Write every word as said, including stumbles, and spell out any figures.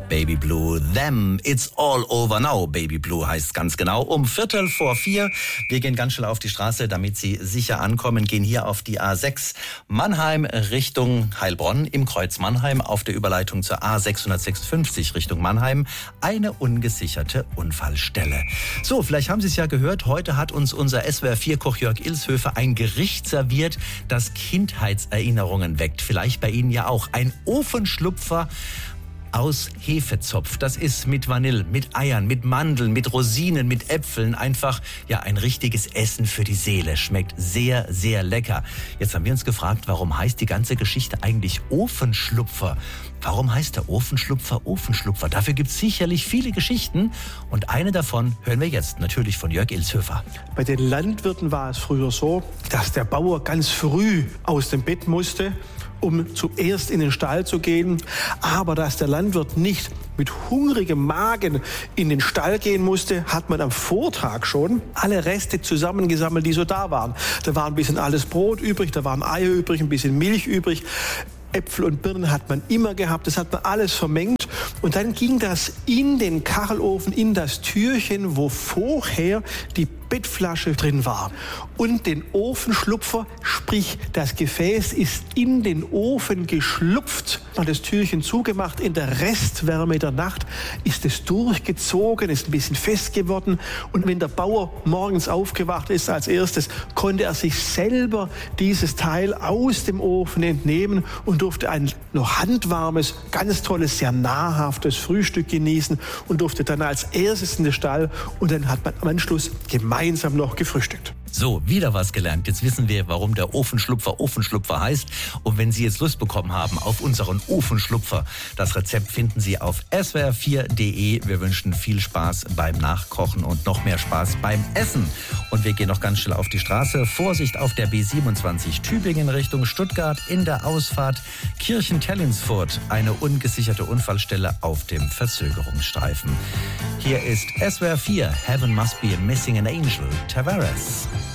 Baby Blue, them, it's all over now. Baby Blue heißt ganz genau um Viertel vor vier. Wir gehen ganz schnell auf die Straße, damit Sie sicher ankommen, gehen hier auf die A sechs Mannheim Richtung Heilbronn, im Kreuz Mannheim, auf der Überleitung zur A sechshundertsechsundfünfzig Richtung Mannheim, eine ungesicherte Unfallstelle. So, vielleicht haben Sie es ja gehört, heute hat uns unser S W R vier Koch Jörg Ilshöfer ein Gericht serviert, das Kindheitserinnerungen weckt. Vielleicht bei Ihnen ja auch. Ein Ofenschlupfer aus Hefezopf. Das ist mit Vanille, mit Eiern, mit Mandeln, mit Rosinen, mit Äpfeln. Einfach, ja, ein richtiges Essen für die Seele. Schmeckt sehr, sehr lecker. Jetzt haben wir uns gefragt, warum heißt die ganze Geschichte eigentlich Ofenschlupfer? Warum heißt der Ofenschlupfer Ofenschlupfer? Dafür gibt es sicherlich viele Geschichten. Und eine davon hören wir jetzt natürlich von Jörg Ilshöfer. Bei den Landwirten war es früher so, dass der Bauer ganz früh aus dem Bett musste, um zuerst in den Stall zu gehen, aber dass der Landwirt nicht mit hungrigem Magen in den Stall gehen musste, hat man am Vortag schon alle Reste zusammengesammelt, die so da waren. Da war ein bisschen alles Brot übrig, da waren Eier übrig, ein bisschen Milch übrig. Äpfel und Birnen hat man immer gehabt, das hat man alles vermengt. Und dann ging das in den Kachelofen, in das Türchen, wo vorher die Bettflasche drin war. Und den Ofenschlupfer, sprich das Gefäß ist in den Ofen geschlupft, hat das Türchen zugemacht, in der Restwärme der Nacht ist es durchgezogen, ist ein bisschen fest geworden. Und wenn der Bauer morgens aufgewacht ist als erstes, konnte er sich selber dieses Teil aus dem Ofen entnehmen und durfte ein noch handwarmes, ganz tolles, sehr nahrhaftes Frühstück genießen und durfte dann als erstes in den Stall und dann hat man am Anschluss gemeinsam noch gefrühstückt. So, wieder was gelernt. Jetzt wissen wir, warum der Ofenschlupfer Ofenschlupfer heißt. Und wenn Sie jetzt Lust bekommen haben auf unseren Ofenschlupfer, das Rezept finden Sie auf S W R vier punkt de. Wir wünschen viel Spaß beim Nachkochen und noch mehr Spaß beim Essen. Und wir gehen noch ganz schnell auf die Straße. Vorsicht auf der B siebenundzwanzig Tübingen Richtung Stuttgart in der Ausfahrt Kirchen-Tellinsfurt. Eine ungesicherte Unfallstelle auf dem Verzögerungsstreifen. Hier ist S W R vier, Heaven Must Be Missing an Angel, Tavares.